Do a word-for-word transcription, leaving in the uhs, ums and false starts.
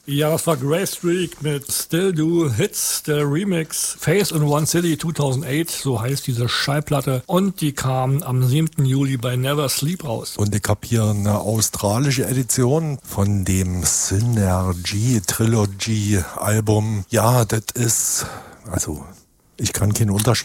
Ja, es war Grey Streak mit Still Do Hits, der Remix Face in One City zweitausendacht, so heißt diese Schallplatte. Und die kam am siebten Juli bei Never Sleep raus. Und ich habe hier eine australische Edition von dem Synergy Trilogy Album. Ja, das ist, also ich kann keinen Unterschied